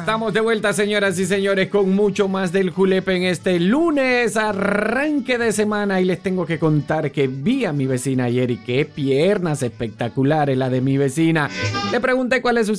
Estamos de vuelta, señoras y señores, con mucho más del Julepe en este lunes, arranque de semana. Y les tengo que contar que vi a mi vecina ayer y qué piernas espectaculares la de mi vecina. Le pregunté cuál es su